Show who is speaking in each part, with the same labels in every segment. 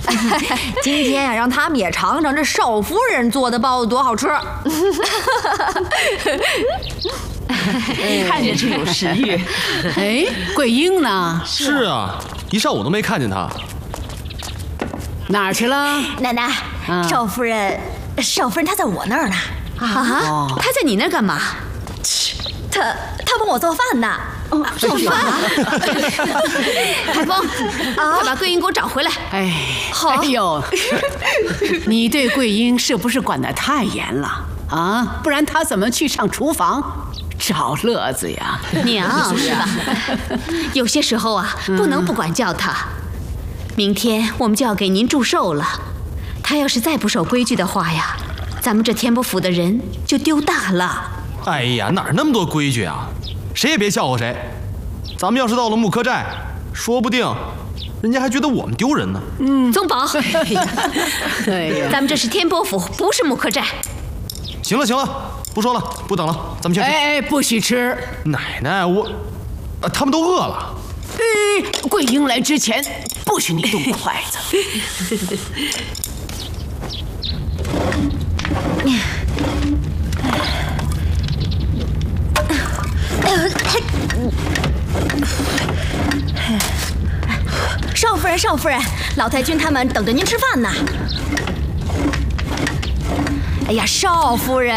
Speaker 1: 今天呀，让他们也尝尝这少夫人做的包子多好吃。
Speaker 2: 看着就有食欲。
Speaker 3: 哎，桂英呢？
Speaker 4: 是啊，一上午都没看见她。
Speaker 3: 哪儿去了？
Speaker 5: 奶奶，少夫人她在我那儿呢。
Speaker 1: 啊，他在你那儿干嘛？
Speaker 5: 她帮我做饭呢。
Speaker 1: 做饭？海峰，快把桂英给我找回来。
Speaker 3: 哎，
Speaker 1: 好。
Speaker 3: 哎呦，你对桂英是不是管得太严了啊？不然她怎么去上厨房找乐子呀？
Speaker 1: 娘是吧？有些时候啊，不能不管教她。明天我们就要给您祝寿了，她要是再不守规矩的话呀，咱们这天波府的人就丢大了。
Speaker 4: 哎呀，哪儿那么多规矩啊？谁也别笑话谁。咱们要是到了木柯寨，说不定人家还觉得我们丢人呢。
Speaker 1: 宗保，
Speaker 3: 哎呀，
Speaker 1: 咱们这是天波府，不是木柯寨。
Speaker 4: 行了行了，不说了，不等了，咱们先吃。
Speaker 3: 哎，不许吃！
Speaker 4: 奶奶，他们都饿了。
Speaker 3: 桂英来之前，不许你动筷子。
Speaker 5: 少夫人，老太君他们等着您吃饭呢。哎呀，少夫人，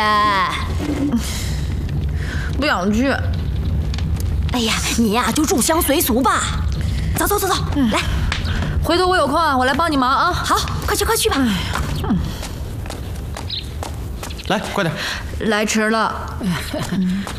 Speaker 1: 不想去。
Speaker 5: 哎呀，你呀就入乡随俗吧。走，来，
Speaker 1: 回头我有空，我来帮你忙啊。
Speaker 5: 好，快去吧。
Speaker 4: 来，快点。
Speaker 1: 来迟了。